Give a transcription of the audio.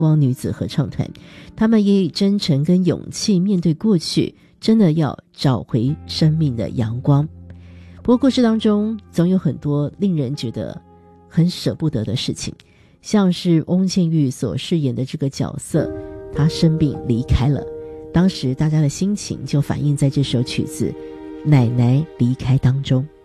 光女子合唱团，他们也以真诚跟勇气面对过去，真的要找回生命的阳光。不过故事当中总有很多令人觉得很舍不得的事情，像是翁倩玉所饰演的这个角色，她生病离开了，当时大家的心情就反映在这首曲子《奶奶离开》当中。